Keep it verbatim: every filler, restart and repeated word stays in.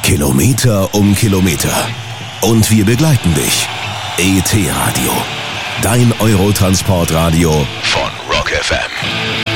Kilometer um Kilometer. Und wir begleiten dich. E T Radio. Dein Eurotransportradio von Rock F M.